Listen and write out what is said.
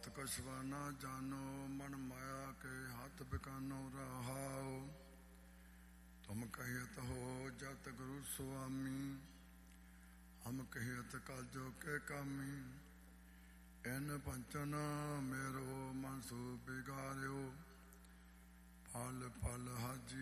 बात कछुआ न जानो मन माया के हाथ बिकानो रहाओ। तुम कहियत हो जत गुरु स्वामी हम कहियत काजो के कामी। इन पंचन मेरो मनसू बिगाड़ो फल फल हाजी